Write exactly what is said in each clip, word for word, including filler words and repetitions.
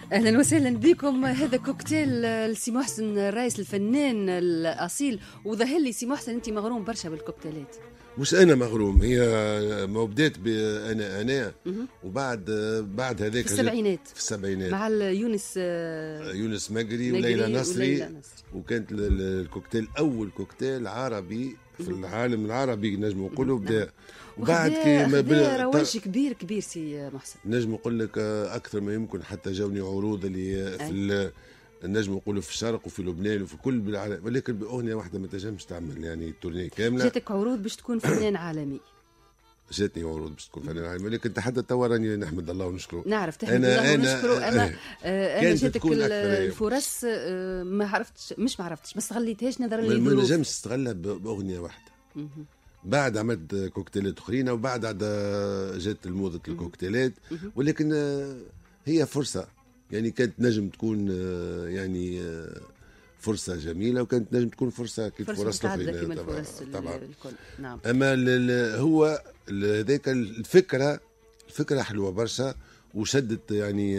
اهلا وسهلا بكم. هذا كوكتيل السي محسن الرئيس الفنان الاصيل. وظهر لي سي محسن انت مغروم برشا بالكوكتيلات. مش انا مغروم، هي ما بدات بانا انا وبعد بعد هذاك في السبعينات في السبعينات مع يونس يونس مقري وليلى نصري، وكانت الكوكتيل اول كوكتيل عربي في العالم العربي نجم نقولوا بدا. وبعد كي رواج كبير كبير سي محسن، نجم نقول لك اكثر ما يمكن، حتى جاوني عروض اللي في نجم نقولوا في الشرق وفي لبنان وفي كل بالعالم، ولكن باغنيه واحده ما تنجمش تعمل يعني تورنيه كامله. جاتك عروض باش تكون فنان عالمي؟ جاتني عروض باش تكون فنان عالمي، ولكن حتى توا راني نحمد الله ونشكره. نعرف تحمد الله ونشكره. انا آه انا جاتك الفرص آه ما عرفتش، مش ما عرفتش، ما استغليتهاش نظرا للظروف. ما نجمش تستغلها باغنيه واحده. بعد عملت كوكتيلات اخرين، وبعد عاد جات الموضه الكوكتيلات، ولكن هي فرصه يعني، كانت نجم تكون يعني فرصه جميله، وكانت نجم تكون فرصه كيف فرص اخرين طبعا, طبعا. الكل. نعم. اما هو هذاك الفكره الفكره حلوه برشا، وشدت يعني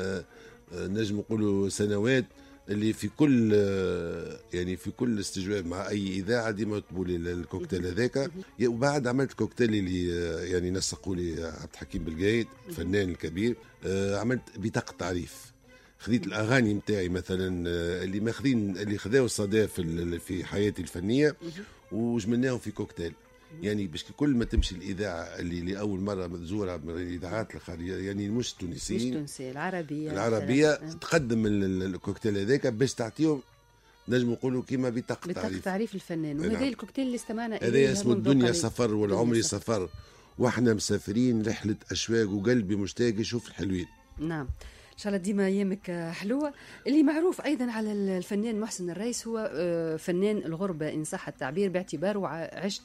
نجم نقولوا سنوات، اللي في كل يعني في كل استجواب مع اي اذاعه ديما يطلبوا لي الكوكتيل هذاك. وبعد عملت كوكتيل اللي يعني نسقوا لي عبد الحكيم بالقايد الفنان الكبير. عملت بطاقه تعريف، خذيت الاغاني نتاعي مثلا اللي ماخذين اللي خذاو الصدى في حياتي الفنيه، وجملناهم في كوكتيل، يعني باش كل ما تمشي الاذاعه اللي لاول مره تزورها من الاذاعات الخارجيه، يعني مش تونسيين، مش تونسيه، العربيه العربيه تقدم الكوكتيل هذاك باش تعطيهم نجم نقولوا كيما بطاقه تعريف تعريف الفنان. وهذا نعم. الكوكتيل اللي استمعنا اليه هذا اسمه الدنيا سفر والعمر سفر، واحنا مسافرين رحله اشواق، وقلبي مشتاق يشوف الحلوين. نعم، إن شاء الله ديما أيامك حلوة. اللي معروف أيضا على الفنان محسن الرئيس هو فنان الغربة إن صح التعبير، باعتباره عشت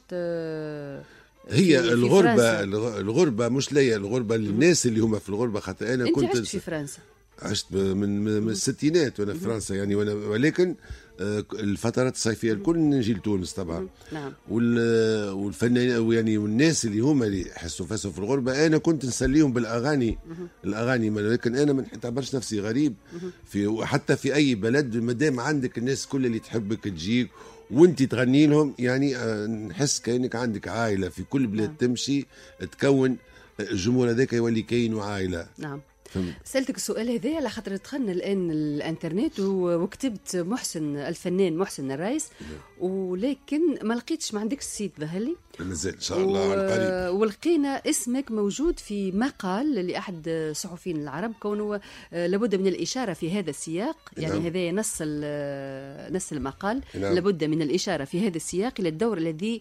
هي الغربة. الغربة مش ليا، الغربة للناس اللي هما في الغربة، خاطر أنا كنت عشت في فرنسا، عشت من, من الستينات وأنا في فرنسا يعني، وأنا ولكن الفترات الصيفيه الكل نجي لتونس طبعا. نعم. والفنانين يعني والناس اللي هما اللي حسوا فاسوا في الغربه، انا كنت نسليهم بالاغاني الاغاني ولكن انا ما نعتبرش نفسي غريب في حتى في اي بلد، ما دام عندك الناس كل اللي تحبك تجيك وانت تغني لهم، يعني نحس كانك عندك عائله في كل بلاد. نعم. تمشي تكون الجمهور هذاك يولي كاين وعائله. نعم. سألتك السؤال هذا على خاطر دخلنا الآن الانترنت وكتبت محسن الفنان محسن الرئيس، ولكن ما لقيتش، ما عندكش السيت ظهر لي. مازال ان شاء الله عن قريب. ولقينا اسمك موجود في مقال لأحد الصحفيين العرب، كونه لابد من الإشارة في هذا السياق، يعني نعم. هذا نص نص المقال. نعم. لابد من الإشارة في هذا السياق إلى الدور الذي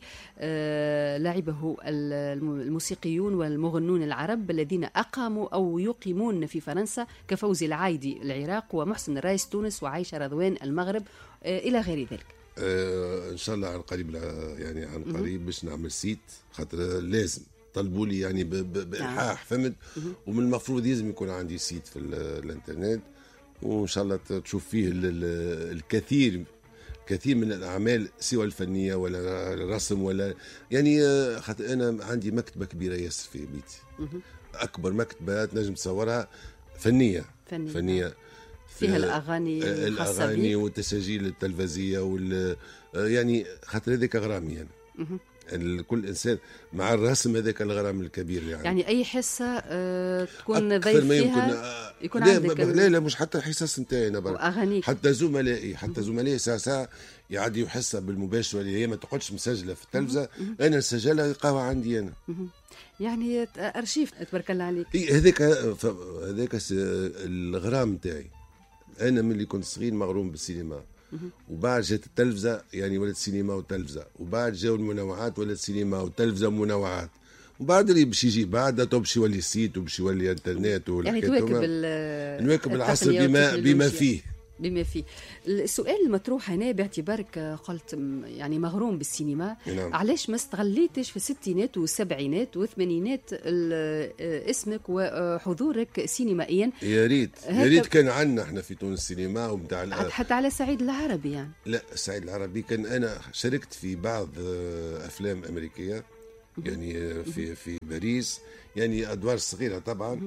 لعبه الموسيقيون والمغنون العرب الذين أقاموا أو يقيمون في فرنسا، كفوزي العايدي العراق، ومحسن الرئيس تونس، وعايشة رضوان المغرب، إلى غير ذلك. آه ان شاء الله عن قريب، يعني عن قريب باش نعمل سيت، خاطر لازم طلبوا لي يعني بالحاح فهمت، ومن المفروض لازم يكون عندي سيت في الانترنت، وان شاء الله تشوف فيه الكثير كثير من الاعمال سواء الفنيه ولا الرسم ولا يعني، خاطر انا عندي مكتبه كبيره ياسر في بيتي، اكبر مكتبه تنجم تصورها فنيه فنيه, فنية. فيها الاغاني الاغاني والتساجيل التلفزيونيه وال يعني، خاطر هذاك غرامي يعني. كل انسان مع الرسم هذاك الغرام الكبير يعني. يعني اي حصه أه تكون ضيف فيها يكون لا عندك لا لا مش حتى الحصص نتاعي انا برك، حتى زملائي حتى زملائي ساعه ساعه يعديوا حصه بالمباشر، اللي هي ما تقعدش مسجله في التلفزه، انا نسجلها يلقاوها عندي انا. يعني ارشيف تبارك الله عليك. هذاك هذاك الغرام نتاعي، انا ملي كنت صغير مغروم بالسينما، وبعد جات التلفزه يعني ولات سينما وتلفزه، وبعد جاو المنوعات ولات سينما وتلفزه ومنوعات، وبعد اللي باش يجي بعد تو باش يولي السيت وباش يولي انترنت يعني تواكب نواكب العصر بما بما فيه بما فيه. السؤال المطروح هنا باعتبارك قلت يعني مغروم بالسينما، نعم. علاش ما استغليتش في الستينات والسبعينات والثمانينات اسمك وحضورك سينمائيا؟ يا ريت يا ريت كان عندنا احنا في تونس سينما وبتاع حتى على الصعيد العربي يعني. لا الصعيد العربي كان انا شاركت في بعض افلام امريكيه يعني في في باريس، يعني ادوار صغيره طبعا،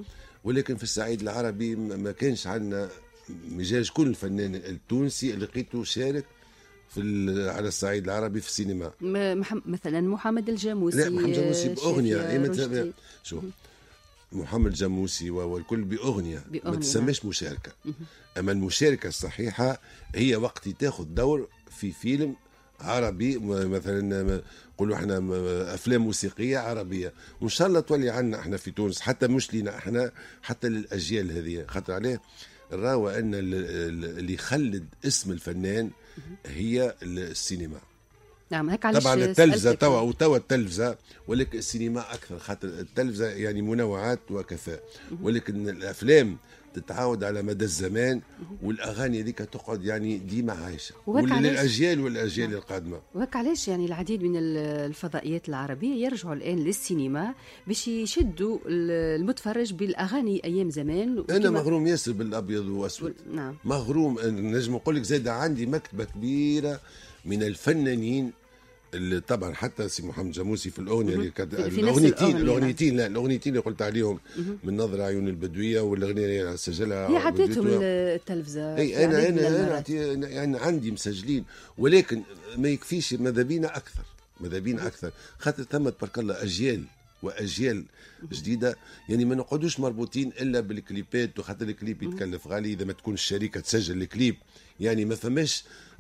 ولكن في الصعيد العربي ما كانش عندنا مجال. شكون الفنان التونسي اللي لقيته شارك في على الصعيد العربي في السينما؟ مثلا محمد الجاموسي. لا محمد الجاموسي باغنيه. شو محمد الجاموسي والكل باغنيه ما تسمىش مشاركه. اما المشاركه الصحيحه هي وقت تاخذ دور في فيلم عربي، مثلا نقولوا احنا افلام موسيقيه عربيه، وان شاء الله تولي عنا احنا في تونس، حتى مش لينا احنا، حتى للاجيال هذه. خاطر عليه الراوة ان اللي يخلد اسم الفنان هي السينما. نعم هيك علاش طبعا التلفزه توا وتوا التلفزه، ولكن السينما اكثر، خاطر التلفزه يعني منوعات وكفاء، ولكن الافلام تتعاود على مدى الزمان، والاغاني هذيك تقعد يعني ديما عايشه وللاجيال والاجيال القادمه. وهك علاش يعني العديد من الفضائيات العربيه يرجعوا الان للسينما باش يشدوا المتفرج بالاغاني ايام زمان. انا مغروم ياسر بالابيض واسود. نعم مغروم، نجم نقول لك زاد عندي مكتبه كبيره من الفنانين اللي طبعا حتى سي محمد جاموسي في الاغنيه اللي كانت الاغنيتين الاغنيتين لا الاغنيتين اللي قلت عليهم من نظر عيون البدويه والاغنيه اللي سجلها هي عطيتهم التلفزه. اي انا انا, أنا يعني عندي مسجلين، ولكن ما يكفيش، ماذا بينا اكثر، ماذا بينا اكثر، خاطر ثم تبارك الله اجيال واجيال جديده، يعني ما نقعدوش مربوطين الا بالكليبات، وخاطر الكليب يتكلف غالي اذا ما تكون الشركه تسجل الكليب، يعني ما فماش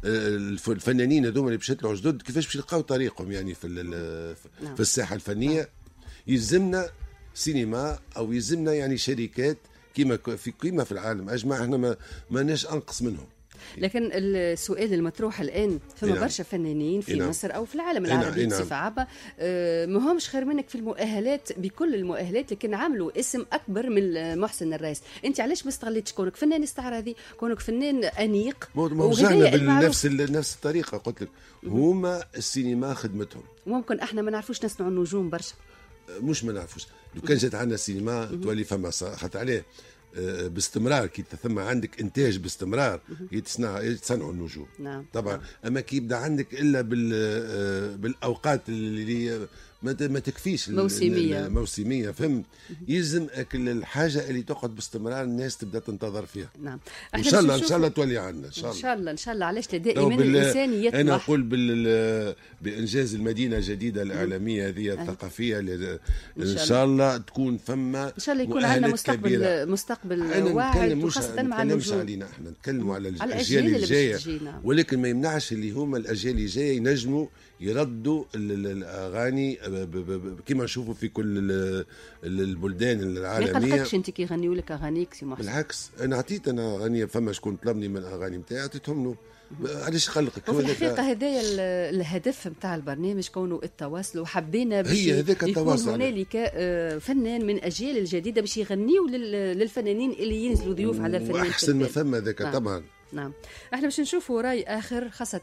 الفنانين هذوما اللي باش يطلعوا جدد كيفاش باش يلقاو طريقهم يعني في في الساحه الفنيه. يلزمنا سينما او يلزمنا يعني شركات كيما في كيما في العالم اجمع، احنا ما ماناش انقص منهم. لكن السؤال المطروح الان، فما إنام. برشا فنانين في إنام. مصر او في العالم العربي بصفه عامه ما همش خير منك في المؤهلات، بكل المؤهلات، لكن عملوا اسم اكبر من محسن الرئيس. انت علاش ما استغليتش كونك فنان استعراضي، كونك فنان انيق؟ موجهنا بنفس نفس الطريقه قلت لك، هما السينما خدمتهم. ممكن احنا ما نعرفوش نصنعوا النجوم برشا، مش ما نعرفوش. لو كان جات عندنا السينما تولي فما خاطر عليه باستمرار، كي ثم عندك انتاج باستمرار يتصنع يتصنعوا النجوم. نعم. طبعا اما كي يبدا عندك الا بال بالاوقات اللي ما تكفيش موسميه موسميه فهم، يلزم الحاجه اللي تقعد باستمرار الناس تبدا تنتظر فيها. نعم. ان شاء الله ان شاء الله تولي عندنا ان شاء الله ان شاء الله ان شاء الله. علاش دائما الانسان يطمح. انا نقول بال بانجاز المدينه الجديده الاعلاميه هذه الثقافيه ان شاء الله تكون فما، ان شاء الله يكون عندنا مستقبل كبيرة. مستقبل واعد، وخاصه مع النجوم. علينا احنا نتكلموا على الاجيال اللي جايه، ولكن ما يمنعش اللي هما الاجيال اللي جايه ينجموا يردوا الاغاني كما نشوفوا في كل البلدان العالميه. ما قلقكش انت كي يغنيوا لك اغانيك سي محسن؟ بالعكس، انا عطيت انا اغاني، فما شكون طلبني من الاغاني نتاعي عطيتهم له. علاش قلقك؟ وفي الحقيقه هذايا الهدف نتاع البرنامج، كونه التواصل، وحبينا باش هي هذاك التواصل، يكون هنالك فنان من اجيال الجديده باش يغنيوا للفنانين اللي ينزلوا ضيوف على الفنانين. واحسن ما فما ذاك. نعم. طبعا نعم. احنا باش نشوفوا راي اخر، خاصه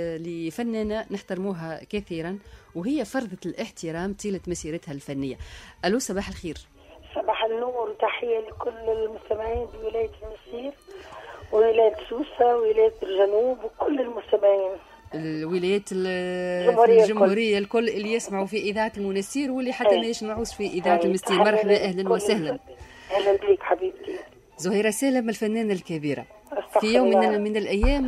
لفنانه نحترموها كثيرا، وهي فرضت الاحترام طيله مسيرتها الفنيه. الو صباح الخير. صباح النور وتحيه لكل المستمعين بولايه المسير وولايه سوسه وولايه الجنوب وكل المستمعين. الولايات الجمهورية, الجمهورية الكل اللي يسمعوا في إذاعة المنسير واللي حتى ما يسمعوش في إذاعة المسير. مرحبا، أهلا وسهلا. أهلا بك حبيبتي. زهيرة سالم الفنانة الكبيرة، في يوم من, من الأيام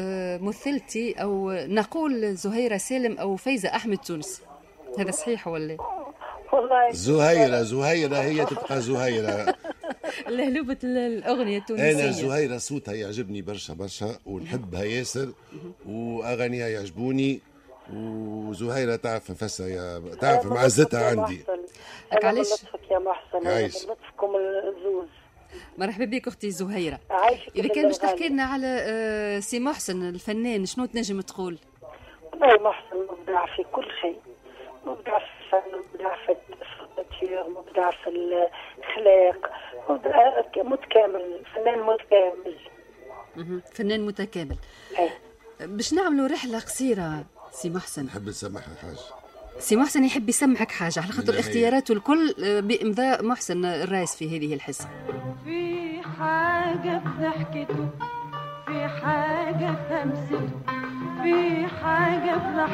مثلتي أو نقول زهيرة سالم أو فايزة أحمد تونس، هذا صحيح ولا؟ والله زهيرة زهيرة هي تبقى زهيرة. لهلوبة الأغنية التونسية. أنا زهيرة صوتها يعجبني برشا برشا ونحبها ياسر وأغانيها يعجبوني، وزهيرة تعرف نفسها، يا تعرف معزتها عندي. علاش يا محسن؟ عايش لطفكم الزوز. مرحبا بك اختي زهيره. اذا كان باش تحكي لنا على سي محسن الفنان، شنو تنجم تقول؟ والله محسن مبدع في كل شيء، مبدع في الفن، مبدع في التصوير، مبدع في الاخلاق، متكامل، فنان متكامل. فنان متكامل. أي. باش نعملوا رحله قصيره سي محسن. نحب نسمعها حاجه. سي محسن يحب يسمعك حاجه على خاطر اختياراته الكل بامضاء محسن الرئيس في هذه الحصه. في حاجه في ضحكته، في حاجه في همسته، في حاجه في